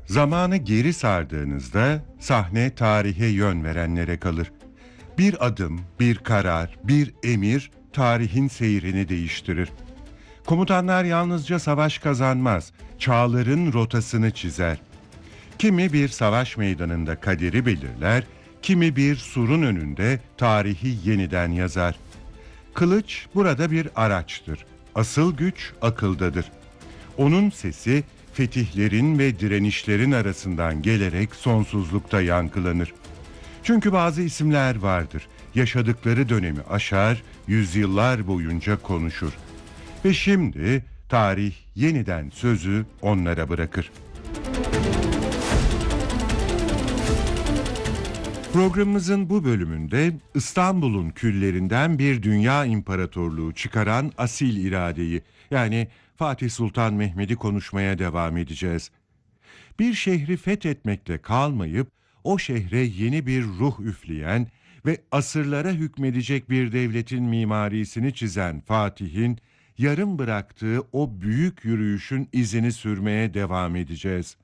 Zamanı geri sardığınızda sahne tarihe yön verenlere kalır. Bir adım, bir karar, bir emir tarihin seyrini değiştirir. Komutanlar yalnızca savaş kazanmaz, çağların rotasını çizer. Kimi bir savaş meydanında kaderi belirler, kimi bir surun önünde tarihi yeniden yazar. Kılıç burada bir araçtır. Asıl güç akıldadır. Onun sesi fetihlerin ve direnişlerin arasından gelerek sonsuzlukta yankılanır. Çünkü bazı isimler vardır. Yaşadıkları dönemi aşar, yüzyıllar boyunca konuşur. Ve şimdi tarih yeniden sözü onlara bırakır. Programımızın bu bölümünde İstanbul'un küllerinden bir dünya imparatorluğu çıkaran asil iradeyi, yani Fatih Sultan Mehmet'i konuşmaya devam edeceğiz. Bir şehri fethetmekle kalmayıp o şehre yeni bir ruh üfleyen ve asırlara hükmedecek bir devletin mimarisini çizen Fatih'in yarım bıraktığı o büyük yürüyüşün izini sürmeye devam edeceğiz.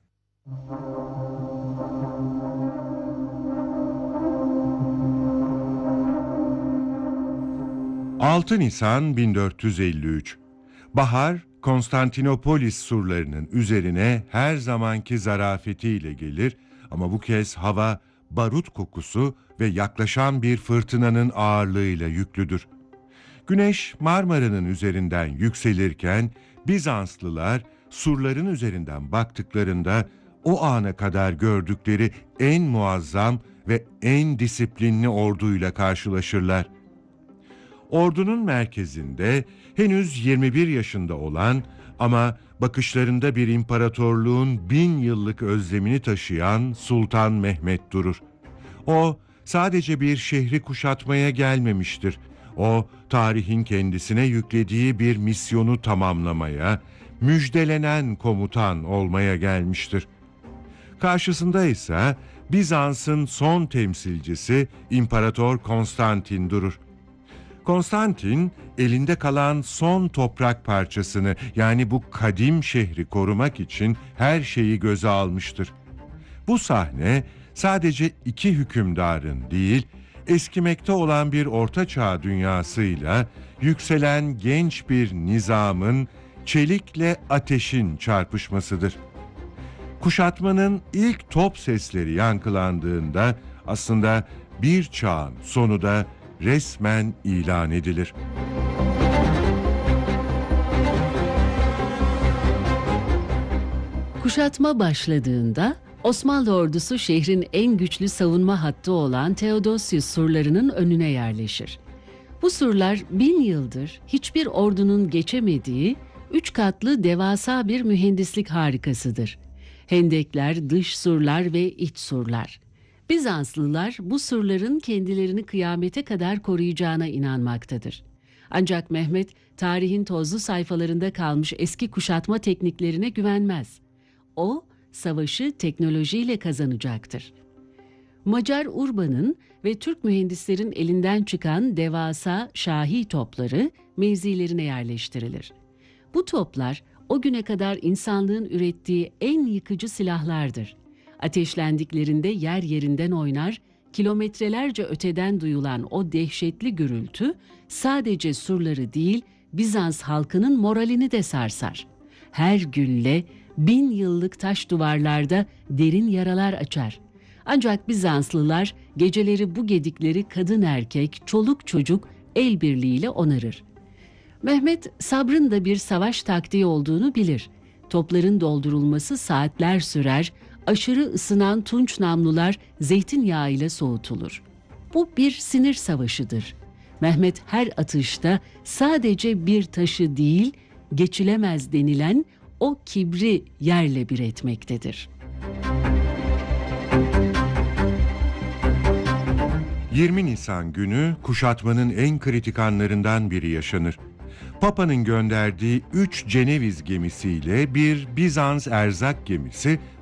6 Nisan 1453. Bahar, Konstantinopolis surlarının üzerine her zamanki zarafetiyle gelir ama bu kez hava barut kokusu ve yaklaşan bir fırtınanın ağırlığıyla yüklüdür. Güneş Marmara'nın üzerinden yükselirken Bizanslılar surların üzerinden baktıklarında o ana kadar gördükleri en muazzam ve en disiplinli orduyla karşılaşırlar. Ordunun merkezinde henüz 21 yaşında olan ama bakışlarında bir imparatorluğun 1000 yıllık özlemini taşıyan Sultan Mehmet durur. O sadece bir şehri kuşatmaya gelmemiştir. O tarihin kendisine yüklediği bir misyonu tamamlamaya, müjdelenen komutan olmaya gelmiştir. Karşısında ise Bizans'ın son temsilcisi İmparator Konstantin durur. Konstantin elinde kalan son toprak parçasını, yani bu kadim şehri korumak için her şeyi göze almıştır. Bu sahne sadece iki hükümdarın değil, eskimekte olan bir ortaçağ dünyasıyla yükselen genç bir nizamın çelikle ateşin çarpışmasıdır. Kuşatmanın ilk top sesleri yankılandığında aslında bir çağın sonu da resmen ilan edilir. Kuşatma başladığında Osmanlı ordusu şehrin en güçlü savunma hattı olan Theodosius surlarının önüne yerleşir. Bu surlar 1000 yıldır hiçbir ordunun geçemediği 3 katlı devasa bir mühendislik harikasıdır. Hendekler, dış surlar ve iç surlar. Bizanslılar bu surların kendilerini kıyamete kadar koruyacağına inanmaktadır. Ancak Mehmet, tarihin tozlu sayfalarında kalmış eski kuşatma tekniklerine güvenmez. O, savaşı teknolojiyle kazanacaktır. Macar Urban'ın ve Türk mühendislerin elinden çıkan devasa şahi topları mevzilerine yerleştirilir. Bu toplar o güne kadar insanlığın ürettiği en yıkıcı silahlardır. Ateşlendiklerinde yer yerinden oynar, kilometrelerce öteden duyulan o dehşetli gürültü sadece surları değil, Bizans halkının moralini de sarsar. Her gülle 1000 yıllık taş duvarlarda derin yaralar açar. Ancak Bizanslılar geceleri bu gedikleri kadın erkek, çoluk çocuk el birliğiyle onarır. Mehmet sabrın da bir savaş taktiği olduğunu bilir. Topların doldurulması saatler sürer, aşırı ısınan tunç namlular zeytinyağıyla soğutulur. Bu bir sinir savaşıdır. Mehmet her atışta sadece bir taşı değil, geçilemez denilen o kibri yerle bir etmektedir. 20 Nisan günü kuşatmanın en kritik anlarından biri yaşanır. Papa'nın gönderdiği 3 Ceneviz gemisiyle bir Bizans erzak gemisi